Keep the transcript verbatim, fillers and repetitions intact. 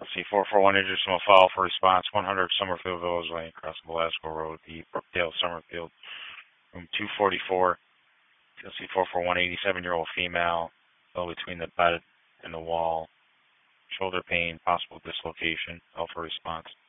Let's see, four four one injured, from a foul for response. one hundred Summerfield Village Lane, across Velasco Road, the Brookdale, Summerfield, room two forty-four. You'll see four four one, eighty-seven-year-old female, fell between the bed and the wall. Shoulder pain, possible dislocation, call for response.